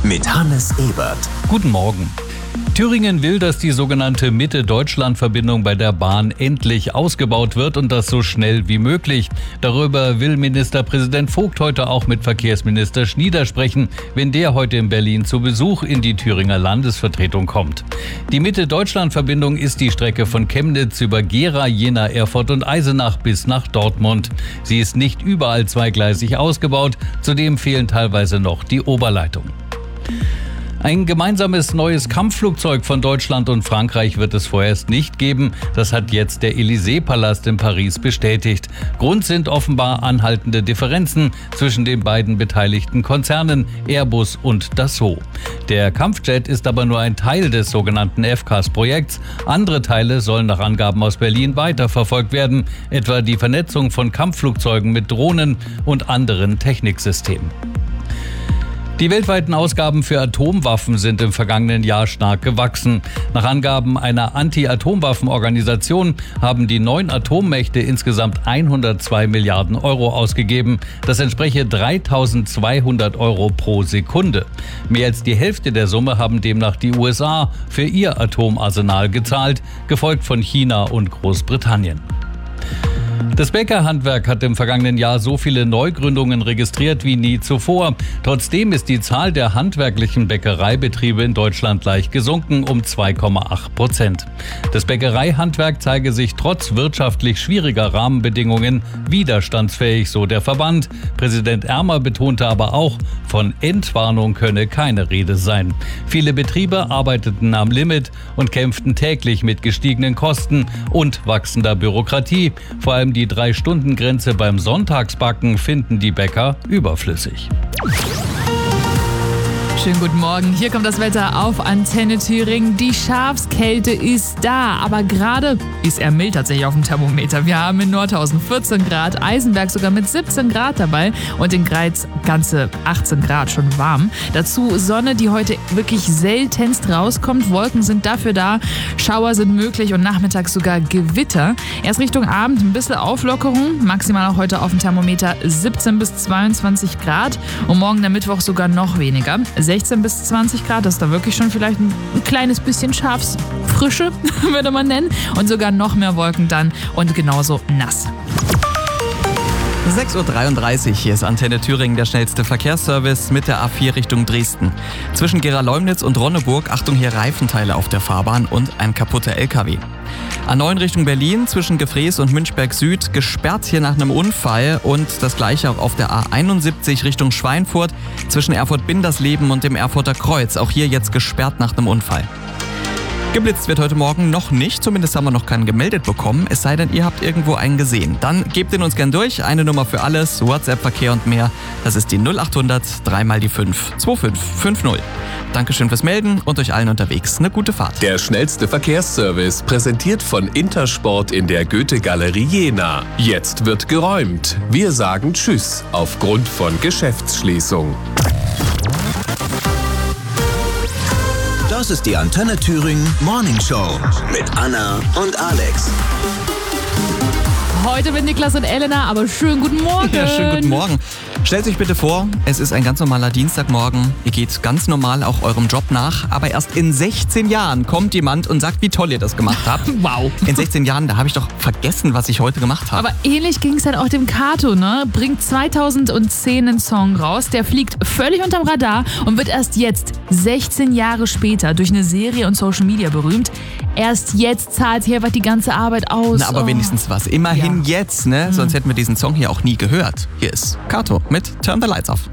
mit Hannes Ebert. Guten Morgen. Thüringen will, dass die sogenannte Mitte-Deutschland-Verbindung bei der Bahn endlich ausgebaut wird und das so schnell wie möglich. Darüber will Ministerpräsident Vogt heute auch mit Verkehrsminister Schnieder sprechen, wenn der heute in Berlin zu Besuch in die Thüringer Landesvertretung kommt. Die Mitte-Deutschland-Verbindung ist die Strecke von Chemnitz über Gera, Jena, Erfurt und Eisenach bis nach Dortmund. Sie ist nicht überall zweigleisig ausgebaut, zudem fehlen teilweise noch die Oberleitungen. Ein gemeinsames neues Kampfflugzeug von Deutschland und Frankreich wird es vorerst nicht geben. Das hat jetzt der Élysée-Palast in Paris bestätigt. Grund sind offenbar anhaltende Differenzen zwischen den beiden beteiligten Konzernen Airbus und Dassault. Der Kampfjet ist aber nur ein Teil des sogenannten FCAS-Projekts. Andere Teile sollen nach Angaben aus Berlin weiterverfolgt werden, etwa die Vernetzung von Kampfflugzeugen mit Drohnen und anderen Techniksystemen. Die weltweiten Ausgaben für Atomwaffen sind im vergangenen Jahr stark gewachsen. Nach Angaben einer Anti-Atomwaffen-Organisation haben die 9 Atommächte insgesamt 102 Milliarden Euro ausgegeben. Das entspreche 3.200 Euro pro Sekunde. Mehr als die Hälfte der Summe haben demnach die USA für ihr Atomarsenal gezahlt, gefolgt von China und Großbritannien. Das Bäckerhandwerk hat im vergangenen Jahr so viele Neugründungen registriert wie nie zuvor. Trotzdem ist die Zahl der handwerklichen Bäckereibetriebe in Deutschland leicht gesunken um 2,8%. Das Bäckereihandwerk zeige sich trotz wirtschaftlich schwieriger Rahmenbedingungen widerstandsfähig, so der Verband. Präsident Ermer betonte aber auch, von Entwarnung könne keine Rede sein. Viele Betriebe arbeiteten am Limit und kämpften täglich mit gestiegenen Kosten und wachsender Bürokratie. Vor allem die 3-Stunden-Grenze beim Sonntagsbacken finden die Bäcker überflüssig. Schönen guten Morgen. Hier kommt das Wetter auf Antenne Thüringen. Die Schafskälte ist da, aber gerade ist er mild tatsächlich auf dem Thermometer. Wir haben in Nordhausen 14 Grad, Eisenberg sogar mit 17 Grad dabei und in Greiz ganze 18 Grad, schon warm. Dazu Sonne, die heute wirklich seltenst rauskommt. Wolken sind dafür da, Schauer sind möglich und nachmittags sogar Gewitter. Erst Richtung Abend ein bisschen Auflockerung, maximal auch heute auf dem Thermometer 17 bis 22 Grad und morgen der Mittwoch sogar noch weniger. 16 bis 20 Grad, das ist da wirklich schon vielleicht ein kleines bisschen Schafsfrische, würde man nennen. Und sogar noch mehr Wolken dann und genauso nass. 6.33 Uhr, hier ist Antenne Thüringen, der schnellste Verkehrsservice mit der A4 Richtung Dresden. Zwischen Gera-Leumnitz und Ronneburg, Achtung hier Reifenteile auf der Fahrbahn und ein kaputter LKW. A9 Richtung Berlin, zwischen Gefrees und Münchberg Süd, gesperrt hier nach einem Unfall und das gleiche auch auf der A71 Richtung Schweinfurt, zwischen Erfurt-Bindersleben und dem Erfurter Kreuz, auch hier jetzt gesperrt nach einem Unfall. Geblitzt wird heute Morgen noch nicht, zumindest haben wir noch keinen gemeldet bekommen, es sei denn, ihr habt irgendwo einen gesehen. Dann gebt ihn uns gern durch, eine Nummer für alles, WhatsApp-Verkehr und mehr, das ist die 0800 3 mal die 5 2550. Dankeschön fürs Melden und euch allen unterwegs eine gute Fahrt. Der schnellste Verkehrsservice, präsentiert von Intersport in der Goethe-Galerie Jena. Jetzt wird geräumt. Wir sagen Tschüss aufgrund von Geschäftsschließung. Das ist die Antenne Thüringen Morning Show mit Anna und Alex. Heute mit Niklas und Elena, aber schönen guten Morgen. Ja, schönen guten Morgen. Stellt euch bitte vor, es ist ein ganz normaler Dienstagmorgen. Ihr geht ganz normal auch eurem Job nach, aber erst in 16 Jahren kommt jemand und sagt, wie toll ihr das gemacht habt. Wow. In 16 Jahren, da habe ich doch vergessen, was ich heute gemacht habe. Aber ähnlich ging es dann auch dem Kato, ne? Bringt 2010 einen Song raus, der fliegt völlig unterm Radar und wird erst jetzt, 16 Jahre später, durch eine Serie und Social Media berühmt. Erst jetzt zahlt hier einfach die ganze Arbeit aus. Na, aber wenigstens was. Immerhin jetzt, ne? Sonst hätten wir diesen Song hier auch nie gehört. Hier ist Kato mit Turn the Lights Off.